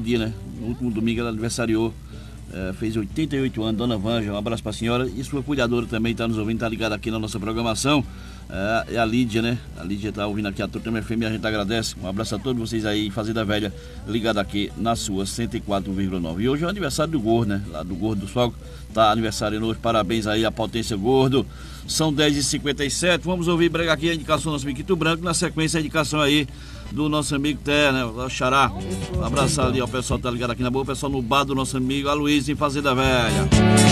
dia, né? No último domingo ela aniversariou, fez 88 anos, Dona Vanja. Um abraço para a senhora e sua cuidadora também está nos ouvindo, está ligada aqui na nossa programação. É a Lídia, né? A Lídia está ouvindo aqui a Turma FM e a gente agradece. Um abraço a todos vocês aí, Fazenda Velha, ligada aqui na sua 104,9. E hoje é o aniversário do Gordo, né? Lá do Gordo do Sol, tá aniversariando hoje. Parabéns aí à Potência Gordo. São 10h57. Vamos ouvir brega aqui a indicação do nosso Miquito Branco. Na sequência, a indicação aí do nosso amigo Té, né? O Xará. Um abraço ali ao pessoal que tá ligado aqui na boa. O pessoal no bar do nosso amigo Aloysio em Fazenda Velha.